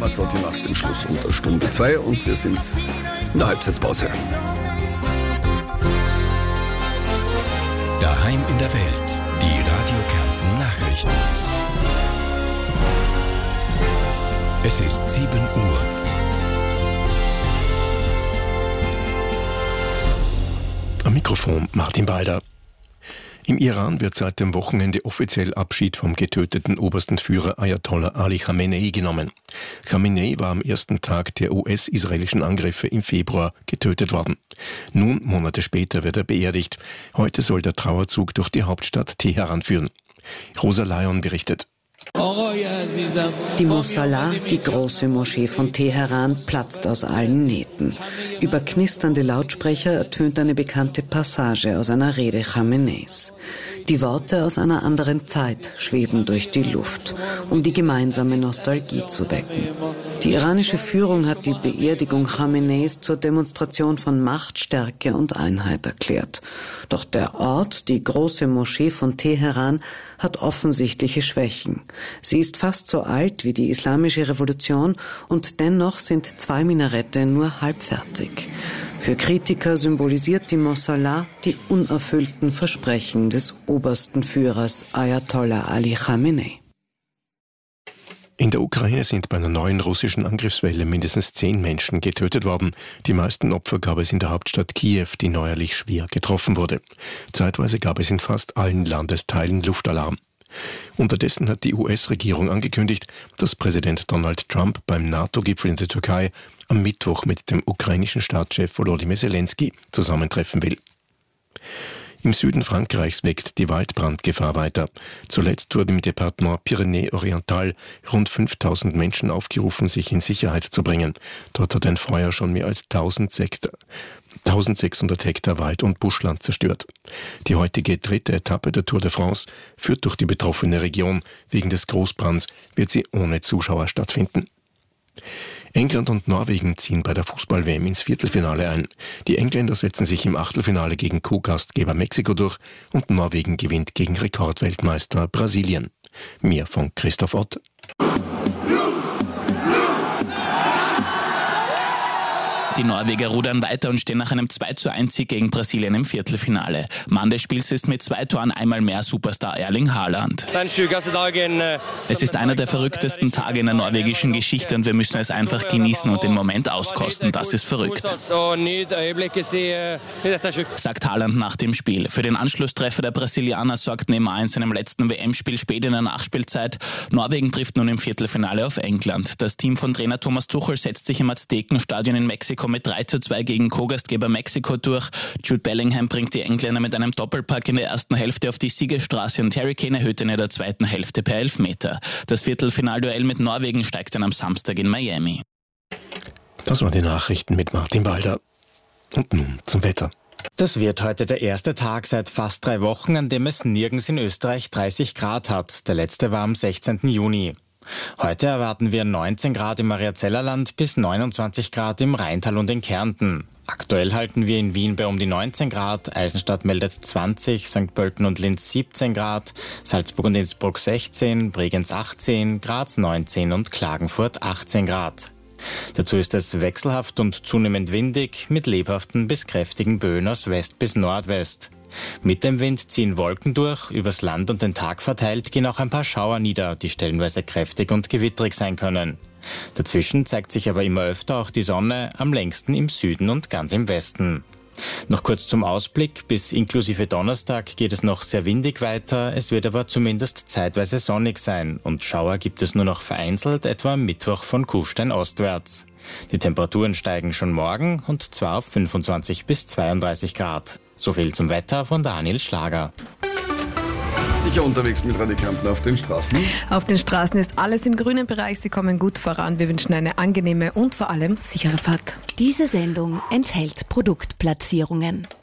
Tatorte nach dem Schluss unter Stunde 2 und wir sind in der Halbzeitpause. Daheim in der Welt, die Radio Kärnten Nachrichten. Es ist 7 Uhr. Am Mikrofon Martin Balder. Im Iran wird seit dem Wochenende offiziell Abschied vom getöteten obersten Führer Ayatollah Ali Khamenei genommen. Khamenei war am ersten Tag der US-israelischen Angriffe im Februar getötet worden. Nun, Monate später, wird er beerdigt. Heute soll der Trauerzug durch die Hauptstadt Teheran führen. Rosa Lyon berichtet. Die Mosalla, die große Moschee von Teheran, platzt aus allen Nähten. Über knisternde Lautsprecher ertönt eine bekannte Passage aus einer Rede Khameneis. Die Worte aus einer anderen Zeit schweben durch die Luft, um die gemeinsame Nostalgie zu wecken. Die iranische Führung hat die Beerdigung Khameneis zur Demonstration von Macht, Stärke und Einheit erklärt. Doch der Ort, die große Moschee von Teheran, hat offensichtliche Schwächen. Sie ist fast so alt wie die Islamische Revolution und dennoch sind 2 Minarette nur halbfertig. Für Kritiker symbolisiert die Mosalla die unerfüllten Versprechen des obersten Führers Ayatollah Ali Khamenei. In der Ukraine sind bei einer neuen russischen Angriffswelle mindestens 10 Menschen getötet worden. Die meisten Opfer gab es in der Hauptstadt Kiew, die neuerlich schwer getroffen wurde. Zeitweise gab es in fast allen Landesteilen Luftalarm. Unterdessen hat die US-Regierung angekündigt, dass Präsident Donald Trump beim NATO-Gipfel in der Türkei am Mittwoch mit dem ukrainischen Staatschef Volodymyr Zelensky zusammentreffen will. Im Süden Frankreichs wächst die Waldbrandgefahr weiter. Zuletzt wurden im Departement Pyrénées-Oriental rund 5000 Menschen aufgerufen, sich in Sicherheit zu bringen. Dort hat ein Feuer schon mehr als 1600 Hektar Wald und Buschland zerstört. Die heutige 3. Etappe der Tour de France führt durch die betroffene Region. Wegen des Großbrands wird sie ohne Zuschauer stattfinden. England und Norwegen ziehen bei der Fußball-WM ins Viertelfinale ein. Die Engländer setzen sich im Achtelfinale gegen Co-Gastgeber Mexiko durch und Norwegen gewinnt gegen Rekordweltmeister Brasilien. Mehr von Christoph Ott. Die Norweger rudern weiter und stehen nach einem 2:1 gegen Brasilien im Viertelfinale. Mann des Spiels ist mit 2 Toren einmal mehr Superstar Erling Haaland. Es ist einer der verrücktesten Tage in der norwegischen Geschichte und wir müssen es einfach genießen und den Moment auskosten. Das ist verrückt, sagt Haaland nach dem Spiel. Für den Anschlusstreffer der Brasilianer sorgt Neymar in seinem letzten WM-Spiel spät in der Nachspielzeit. Norwegen trifft nun im Viertelfinale auf England. Das Team von Trainer Thomas Tuchel setzt sich im Aztekenstadion in Mexiko mit 3:2 gegen Co-Gastgeber Mexiko durch. Jude Bellingham bringt die Engländer mit einem Doppelpack in der ersten Hälfte auf die Siegesstraße und Harry Kane erhöht in der zweiten Hälfte per Elfmeter. Das Viertelfinalduell mit Norwegen steigt dann am Samstag in Miami. Das waren die Nachrichten mit Martin Balder. Und nun zum Wetter. Das wird heute der erste Tag seit fast 3 Wochen, an dem es nirgends in Österreich 30 Grad hat. Der letzte war am 16. Juni. Heute erwarten wir 19 Grad im Mariazellerland bis 29 Grad im Rheintal und in Kärnten. Aktuell halten wir in Wien bei um die 19 Grad, Eisenstadt meldet 20, St. Pölten und Linz 17 Grad, Salzburg und Innsbruck 16, Bregenz 18, Graz 19 und Klagenfurt 18 Grad. Dazu ist es wechselhaft und zunehmend windig mit lebhaften bis kräftigen Böen aus West bis Nordwest. Mit dem Wind ziehen Wolken durch, übers Land und den Tag verteilt gehen auch ein paar Schauer nieder, die stellenweise kräftig und gewitterig sein können. Dazwischen zeigt sich aber immer öfter auch die Sonne, am längsten im Süden und ganz im Westen. Noch kurz zum Ausblick, bis inklusive Donnerstag geht es noch sehr windig weiter, es wird aber zumindest zeitweise sonnig sein und Schauer gibt es nur noch vereinzelt, etwa am Mittwoch von Kufstein ostwärts. Die Temperaturen steigen schon morgen und zwar auf 25 bis 32 Grad. So viel zum Wetter von Daniel Schlager. Sicher unterwegs mit Radio Kärnten auf den Straßen. Auf den Straßen ist alles im grünen Bereich. Sie kommen gut voran. Wir wünschen eine angenehme und vor allem sichere Fahrt. Diese Sendung enthält Produktplatzierungen.